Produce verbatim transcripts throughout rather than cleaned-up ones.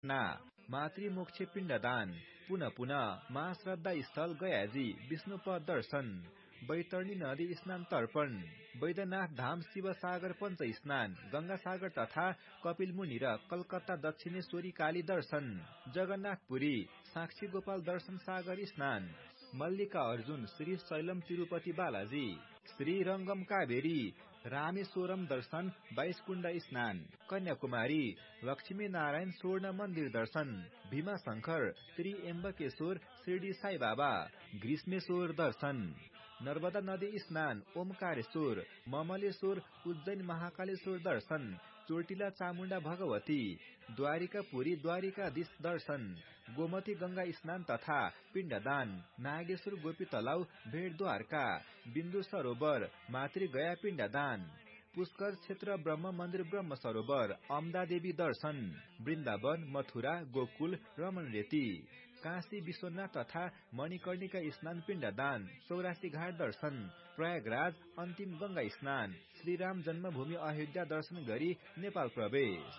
घटना मातृ मोक्ष पिण्डदान पुनः पुनः महाश्रद्धा स्थल गयाजी विष्णुपद दर्शन बैतरणी नदी स्नान तर्पण बैद्यनाथ धाम शिव सागर पञ्च स्नान गंगा सागर तथा कपिल मुनि र कलकत्ता दक्षिणेश्वरी काली दर्शन जगन्नाथपुरी साक्षी गोपाल दर्शन सागर स्नान मल्लिका अर्जुन श्री शैलम तिरुपति बालाजी श्री रंगम कावेरी रामेश्वरम दर्शन बाइस कुण्ड स्नान कन्याकुमारी लक्ष्मी नारायण स्वर्ण मन्दिर दर्शन भीमा शंकर श्री एम्बकेश्वर शिरडी साई बाबा ग्रीष्मेश्वर दर्शन नर्मदा नदी स्नान ओमकारेश्वर ममलेश्वर उज्जैन महाकालेश्वर दर्शन चोटिला चामुण्डा भगवती द्वारिकापुरी द्वारिकाधीश दर्शन गोमती गंगा स्नान तथा पिण्डदान नागेश्वर गोपी तलाउ भेट द्वारका बिन्दु सरोवर मातृ गया पिण्डदान पुष्कर क्षेत्र ब्रह्म मन्दिर ब्रह्म सरोवर अमदा देवी दर्शन वृन्दावन मथुरा गोकुल रमण रेती काशी विश्वनाथ तथा मणिकर्णिका स्नान पिण्डदान चौरासी घाट दर्शन प्रयागराज अन्तिम गंगा स्नान श्रीराम जन्मभूमि अयोध्या दर्शन गरी नेपाल प्रवेश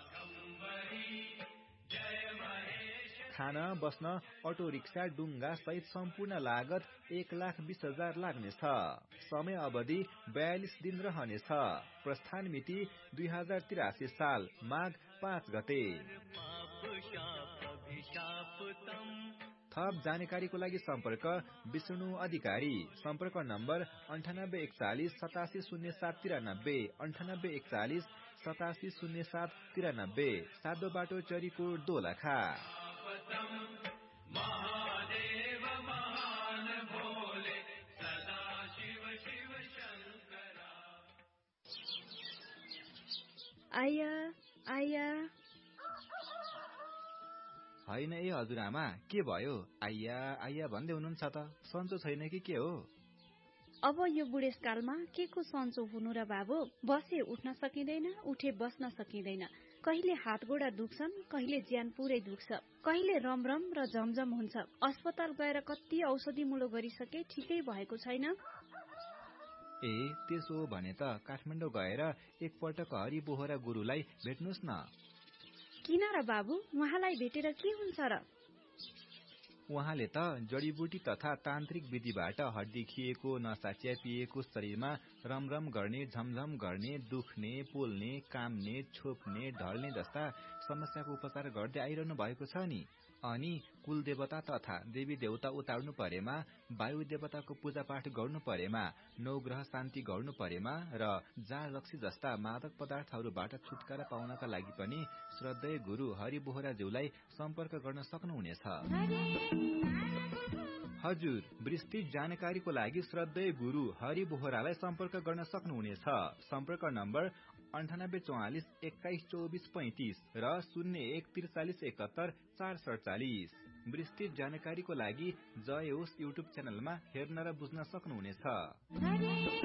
खान बस्न अटो रिक्सा डुङ्गा सहित सम्पूर्ण लागत एक लाख बीस हजार लाग्नेछ। समय अवधि बयालीस दिन रहनेछ। प्रस्थान मिति दुई हजार तिरासी साल माघ पाँच गते। थप जानकारीको लागि सम्पर्क विष्णु अधिकारी। सम्पर्क नम्बर अन्ठानब्बे एकचालिस सतासी शून्य सात तिरानब्बे अन्ठानब्बे एकचालिस सतासी शून्य सात तिरानब्बे सादो बाटो चरीकोट दोलखा। महादेव महान भोले सदा शिव शिव शंकरा। आया आया होइन ए हजुरआमा के भयो? आइया आइया भन्दै हुनुहुन्छ त सन्चो छैन कि के हो? अब यो बुढेसकालमा के को सन्चो हुनु र बाबु? बसे उठ्न सकिँदैन, उठे बस्न सकिँदैन। कहिले हात गोडा दुख्छन्, कहिले ज्यान पुरै दुख्छ, कहिले रमरम र झमझम हुन्छ। अस्पताल गएर कति औषधि मुलो गरिसके, ठिकै भएको छैन। ए त्यसो हो भने त काठमाडौँ गएर एकपटक हरि बोहरा गुरुलाई भेट्नुहोस् न। किन र बाबु, उहाँलाई भेटेर के हुन्छ र? उहाँले त जडीबुटी तथा तान्त्रिक विधिबाट हड्डी खिएको, नसा च्यापिएको शरीरमा रमरम गर्ने, झमझम गर्ने, दुख्ने, पोल्ने, काम्ने, छोप्ने, ढल्ने जस्ता समस्याको उपचार गर्दै आइरहनु भएको छ नि। अनि कुल देवता तथा देवी देवता उतार्नु परेमा, वायु देवताको पूजा पाठ गर्नु परेमा, नवग्रह शान्ति गर्नु परेमा र जाँड रक्सी जस्ता मादक पदार्थहरूबाट छुटकारा पाउनका लागि पनि श्रद्धेय गुरु हरि बोहराज्यूलाई सम्पर्क गर्न सक्नुहुनेछ। हजुर, विस्तृत जानकारीको लागि श्रद्धेय गुरु हरि बोहरालाई सम्पर्क गर्न सक्नुहुनेछ। सम्पर्क नम्बर अन्ठानब्बे चौवालिस एक्काइस चौबिस पैंतिस र शून्य एक त्रिचालिस एकहत्तर चार सडचालिस। विस्तृत जानकारीको लागि जय होस् युट्युब च्यानलमा हेर्न र बुझ्न सक्नुहुनेछ।